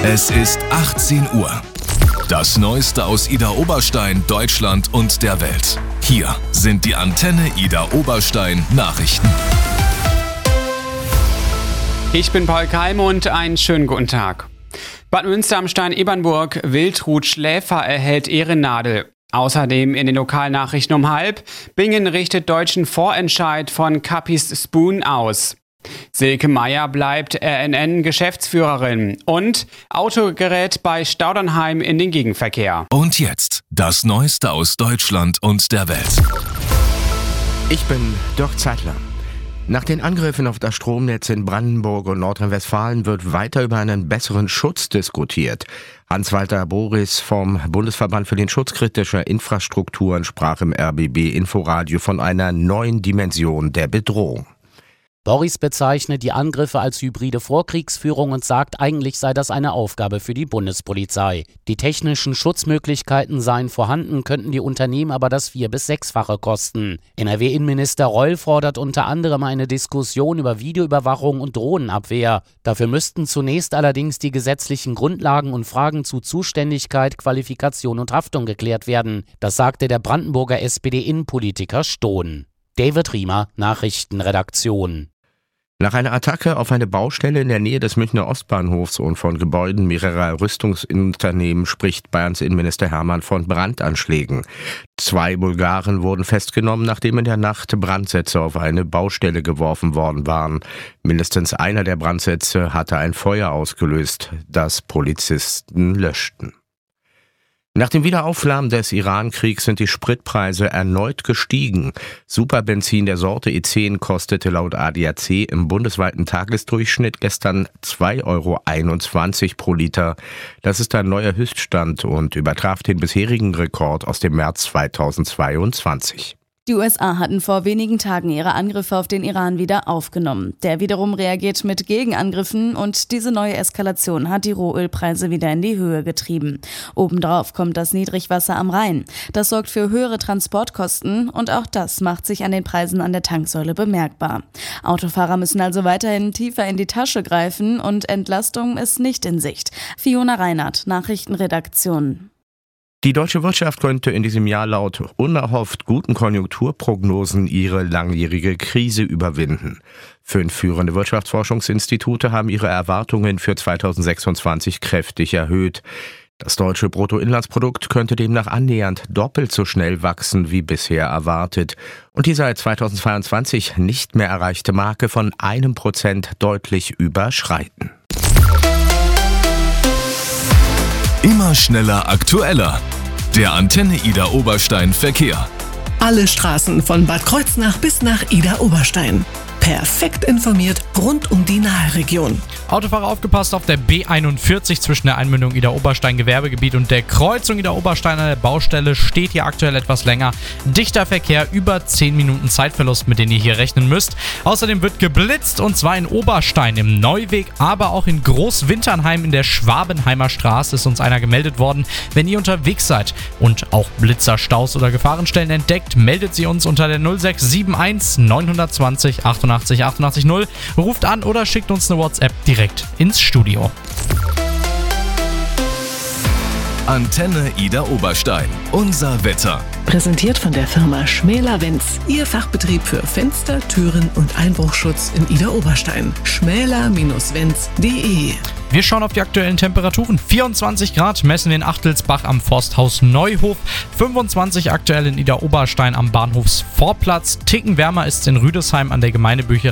Es ist 18 Uhr. Das Neueste aus Idar Oberstein, Deutschland und der Welt. Hier sind die Antenne Idar Oberstein Nachrichten. Ich bin Paul Keim und einen schönen guten Tag. Bad Münster am Stein-Ebernburg, Wiltrud Schläfer erhält Ehrennadel. Außerdem in den Lokalnachrichten um 12:30, Bingen richtet deutschen Vorentscheid von Cappies Spoon aus. Silke Meyer bleibt RNN-Geschäftsführerin und Auto gerät bei Staudernheim in den Gegenverkehr. Und jetzt das Neueste aus Deutschland und der Welt. Ich bin Dirk Zeitler. Nach den Angriffen auf das Stromnetz in Brandenburg und Nordrhein-Westfalen wird weiter über einen besseren Schutz diskutiert. Hans-Walter Boris vom Bundesverband für den Schutz kritischer Infrastrukturen sprach im RBB-Inforadio von einer neuen Dimension der Bedrohung. Boris bezeichnet die Angriffe als hybride Vorkriegsführung und sagt, eigentlich sei das eine Aufgabe für die Bundespolizei. Die technischen Schutzmöglichkeiten seien vorhanden, könnten die Unternehmen aber das 4- bis 6-fache kosten. NRW-Innenminister Reul fordert unter anderem eine Diskussion über Videoüberwachung und Drohnenabwehr. Dafür müssten zunächst allerdings die gesetzlichen Grundlagen und Fragen zu Zuständigkeit, Qualifikation und Haftung geklärt werden. Das sagte der Brandenburger SPD-Innenpolitiker Stohn. David Riemer, Nachrichtenredaktion. Nach einer Attacke auf eine Baustelle in der Nähe des Münchner Ostbahnhofs und von Gebäuden mehrerer Rüstungsunternehmen spricht Bayerns Innenminister Hermann von Brandanschlägen. 2 Bulgaren wurden festgenommen, nachdem in der Nacht Brandsätze auf eine Baustelle geworfen worden waren. Mindestens einer der Brandsätze hatte ein Feuer ausgelöst, das Polizisten löschten. Nach dem Wiederaufflammen des Iran-Kriegs sind die Spritpreise erneut gestiegen. Superbenzin der Sorte E10 kostete laut ADAC im bundesweiten Tagesdurchschnitt gestern 2,21 € pro Liter. Das ist ein neuer Höchststand und übertraf den bisherigen Rekord aus dem März 2022. Die USA hatten vor wenigen Tagen ihre Angriffe auf den Iran wieder aufgenommen. Der wiederum reagiert mit Gegenangriffen und diese neue Eskalation hat die Rohölpreise wieder in die Höhe getrieben. Obendrauf kommt das Niedrigwasser am Rhein. Das sorgt für höhere Transportkosten und auch das macht sich an den Preisen an der Tanksäule bemerkbar. Autofahrer müssen also weiterhin tiefer in die Tasche greifen und Entlastung ist nicht in Sicht. Fiona Reinhardt, Nachrichtenredaktion. Die deutsche Wirtschaft könnte in diesem Jahr laut unerhofft guten Konjunkturprognosen ihre langjährige Krise überwinden. 5 führende Wirtschaftsforschungsinstitute haben ihre Erwartungen für 2026 kräftig erhöht. Das deutsche Bruttoinlandsprodukt könnte demnach annähernd doppelt so schnell wachsen wie bisher erwartet und die seit 2022 nicht mehr erreichte Marke von 1% deutlich überschreiten. Immer schneller, aktueller. Der Antenne Idar Oberstein Verkehr. Alle Straßen von Bad Kreuznach bis nach Idar Oberstein. Perfekt informiert rund um die Nahregion. Autofahrer aufgepasst auf der B41 zwischen der Einmündung Idar Oberstein Gewerbegebiet und der Kreuzung Idar Oberstein an der Baustelle steht hier aktuell etwas länger. Dichter Verkehr, über 10 Minuten Zeitverlust, mit denen ihr hier rechnen müsst. Außerdem wird geblitzt und zwar in Oberstein im Neuweg, aber auch in Großwinternheim in der Schwabenheimer Straße ist uns einer gemeldet worden. Wenn ihr unterwegs seid und auch Blitzer, Staus oder Gefahrenstellen entdeckt, meldet sie uns unter der 0671 920 88 88 0, ruft an oder schickt uns eine WhatsApp direkt ins Studio. Antenne Idar Oberstein. Unser Wetter. Präsentiert von der Firma Schmäler-Wenz. Ihr Fachbetrieb für Fenster, Türen und Einbruchschutz in Idar Oberstein. schmäler-wenz.de. Wir schauen auf die aktuellen Temperaturen. 24 Grad messen in Achtelsbach am Forsthaus Neuhof. 25 aktuell in Idar Oberstein am Bahnhofsvorplatz. Ticken wärmer ist es in Rüdesheim an der Gemeindebücherei.